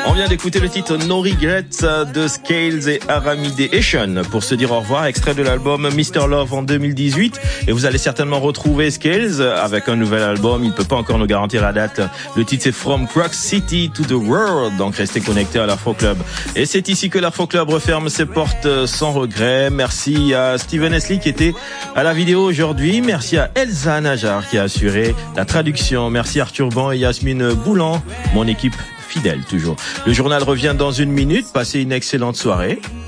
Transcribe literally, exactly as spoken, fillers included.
On vient d'écouter le titre No Regrets de Scales et Aramide Eshon pour se dire au revoir, extrait de l'album mister Love en deux mille dix-huit. Et vous allez certainement retrouver Scales avec un nouvel album. Il ne peut pas encore nous garantir la date. Le titre c'est From Croc City to the World. Donc restez connectés à l'Afro Club. Et c'est ici que l'Afro Club referme ses portes sans regret. Merci à Steven Esli qui était à la vidéo aujourd'hui. Merci à Elsa Najar qui a assuré la traduction. Merci Arthur Ban et Yasmine Boulan, mon équipe fidèle toujours. Le journal revient dans une minute. Passez une excellente soirée.